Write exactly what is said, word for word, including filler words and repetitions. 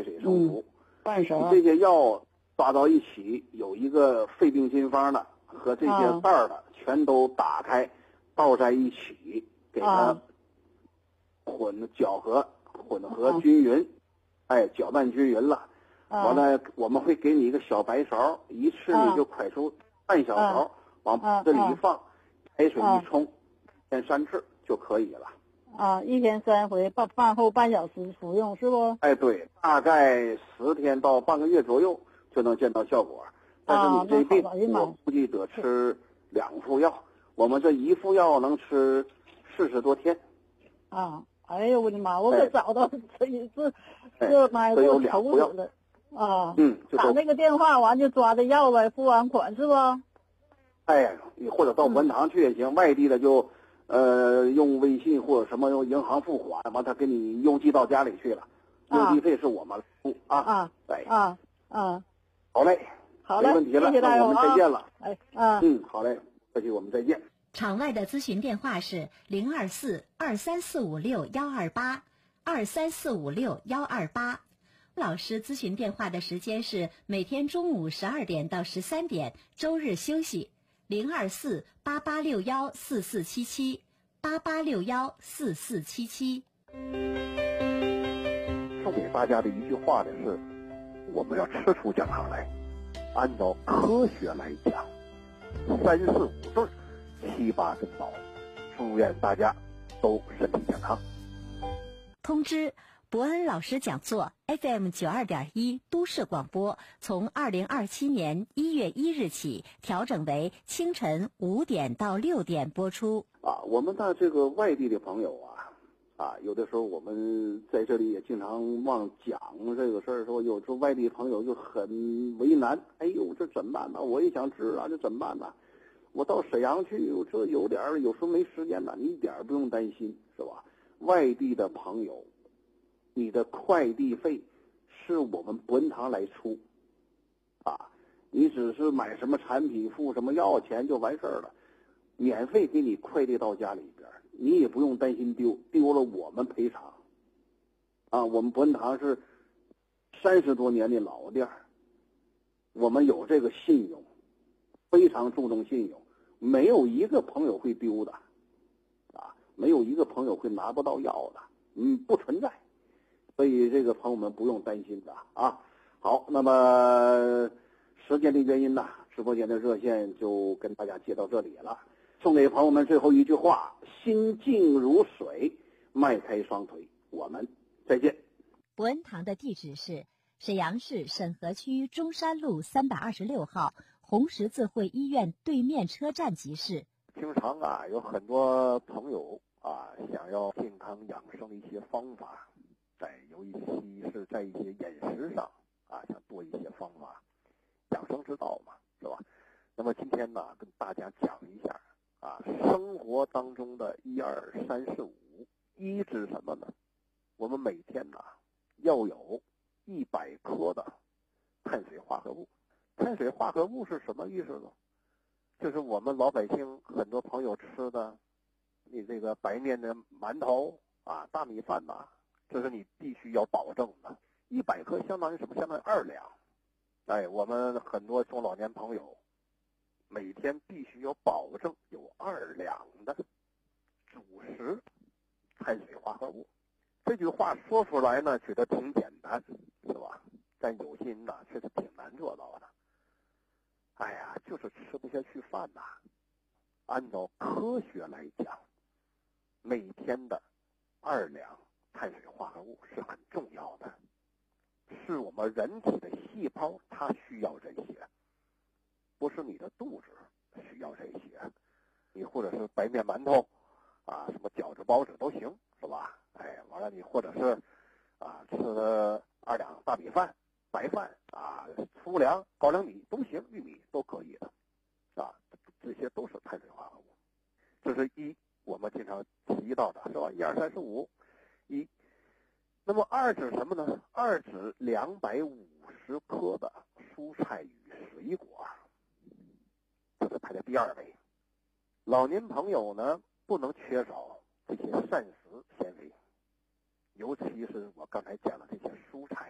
海水生服。 嗯、半勺。 这些药抓到一起，有一个肺病心方的和这些袋儿的、啊、全都打开，倒在一起，给它混搅和、混合均匀，啊、哎，搅拌均匀了。完了，我们会给你一个小白勺，一次你就蒯出半小勺，往这里一放，开水一冲，一天三次就可以了。 啊，一天三回，饭饭后半小时服用，是不？ 哎，对，大概十天到半个月左右就能见到效果。但是你这病，我估计得吃两副药，我们这一副药能吃四十多天。 啊，哎呦我的妈！我可找到这一次，这妈给我愁死了。啊， 嗯， 打那个电话完就抓着药呗，付完款是不？ 哎呀，你或者到文堂去也行，嗯、外地的就呃用微信或者什么用银行付款，完他给你邮寄到家里去了，邮寄费是我们付啊。 啊， 对啊啊， 好嘞， 好嘞， 没问题了， 谢谢大夫那我们再见了。 哎啊， 嗯，好嘞，客气，我们再见。 场外的咨询电话是零二四二三四五六幺二八二三四五六幺二八。老师咨询电话的时间是每天中午十二点到十三点，周日休息。零二四八八六幺四四七七八八六幺四四七七。 送给大家的一句话呢是：我们要吃出健康来，按照科学来讲，三四五对，七八根宝。祝愿大家都身体健康。 通知。伯恩老师讲座 F M 九二点一都市广播，从二零二七年一月一日起调整为清晨五点到六点播出。 啊，我们的这个外地的朋友啊，啊，有的时候我们在这里也经常忘讲这个事儿，说有时候外地朋友就很为难，哎呦，这怎么办呢？我也想治啊，这怎么办呢？我到沈阳去，这有点儿有时候没时间呢，你一点儿不用担心，是吧？外地的朋友。你的快递费是我们博恩堂来出，啊，你只是买什么产品付什么药钱就完事儿了，免费给你快递到家里边，你也不用担心丢，丢了我们赔偿。啊，我们博恩堂是三十多年的老店，我们有这个信用，非常注重信用，没有一个朋友会丢的，啊，没有一个朋友会拿不到药的，嗯，不存在。所以这个朋友们不用担心的啊。好，那么时间的原因呢，直播间的热线就跟大家接到这里了。送给朋友们最后一句话：心静如水，迈开双腿。我们再见。 伯恩堂的地址是沈阳市沈河区中山路三百二十六号红十字会医院对面车站集市。 经常啊，有很多朋友啊，想要健康养生的一些方法。在尤其是在一些饮食上啊，想多一些方法，养生之道嘛，是吧？那么今天呢，跟大家讲一下啊，生活当中的一二三四五，一指什么呢？我们每天呢要有一百克的碳水化合物。碳水化合物是什么意思呢？就是我们老百姓很多朋友吃的，你这个白面的馒头啊，大米饭呐、啊。这是你必须要保证的，一百克相当于什么？相当于二两。哎，我们很多中老年朋友每天必须要保证有二两的主食碳水化合物。这句话说出来呢，觉得挺简单，是吧？但有些人呢，却是挺难做到的。哎呀，就是吃不下去饭呐。按照科学来讲，每天的二两碳水化合物是很重要的，是我们人体的细胞它需要这些，不是你的肚子需要这些。你或者是白面馒头啊，什么饺子包子都行，是吧？哎，完了你或者是啊吃二两大米饭、白饭啊、粗粮、高粱米都行，玉米都可以的，啊，这些都是碳水化合物。这是一我们经常提到的，是吧？一二三四五。一，那么二指什么呢？二指两百五十克的蔬菜与水果，这是排在第二位。老年朋友呢，不能缺少这些膳食纤维，尤其是我刚才讲的这些蔬菜。